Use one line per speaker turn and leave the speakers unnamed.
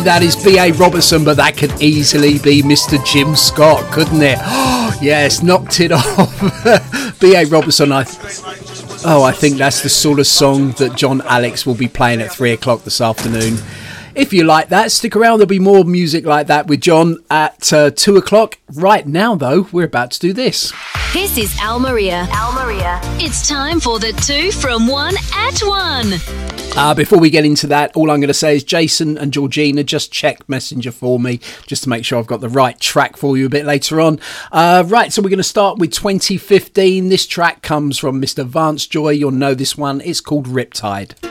That is B.A. Robertson, but that could easily be Mr. Jim Scott, couldn't it? Oh, yes, knocked it off. B.A. Robertson, I think that's the sort of song that John Alex will be playing at 3 o'clock this afternoon. If you like that, stick around. There'll be more music like that with John at 2 o'clock. Right now, though, we're about to do this.
This is Al Maria. Al Maria. It's time for the 2 from 1 at 1.
Before we get into that, all I'm going to say is Jason and Georgina, just check Messenger for me, just to make sure I've got the right track for you a bit later on. Right, so we're going to start with 2015. This track comes from Mr. Vance Joy. You'll know this one. It's called Riptide.